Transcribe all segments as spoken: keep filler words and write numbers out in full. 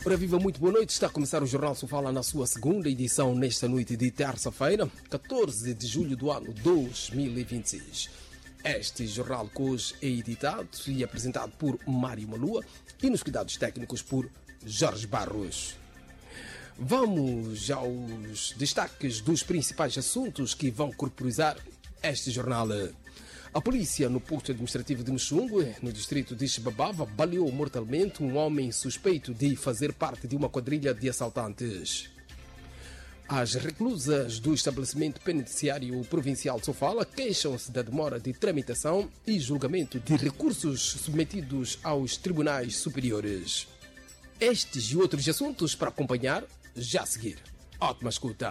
Ora viva, muito boa noite. Está a começar o Jornal Sofala na sua segunda edição nesta noite de terça-feira, catorze de julho do ano dois mil e vinte e seis. Este jornal que hoje é editado e apresentado por Mário Malua e nos cuidados técnicos por Jorge Barros. Vamos aos destaques dos principais assuntos que vão corporizar este jornal. A polícia no posto administrativo de Muxungue, no distrito de Xibabava, baleou mortalmente um homem suspeito de fazer parte de uma quadrilha de assaltantes. As reclusas do estabelecimento penitenciário provincial de Sofala queixam-se da demora de tramitação e julgamento de recursos submetidos aos tribunais superiores. Estes e outros assuntos para acompanhar já a seguir. Ótima escuta!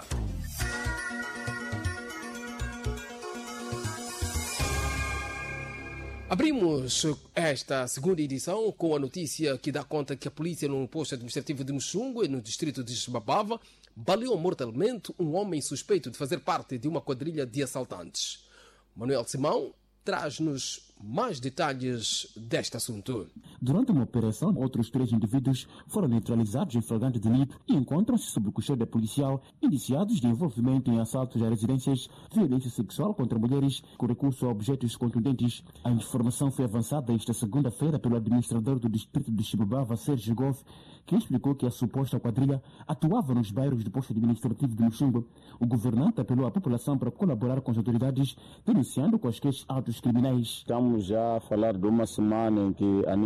Abrimos esta segunda edição com a notícia que dá conta que a polícia no posto administrativo de Muxungue, no distrito de Xibabava, baleou mortalmente um homem suspeito de fazer parte de uma quadrilha de assaltantes. Manuel Simão traz-nos mais detalhes deste assunto. Durante uma operação, outros três indivíduos foram neutralizados em flagrante delito e encontram-se sob custódia policial, indiciados de envolvimento em assaltos a residências, violência sexual contra mulheres com recurso a objetos contundentes. A informação foi avançada esta segunda-feira pelo administrador do distrito de Xibabava, Sérgio Goff, que explicou que a suposta quadrilha atuava nos bairros do posto administrativo de Muxungue. O governante apelou à população para colaborar com as autoridades, denunciando quaisquer atos criminais. Estamos já a falar de uma semana em que a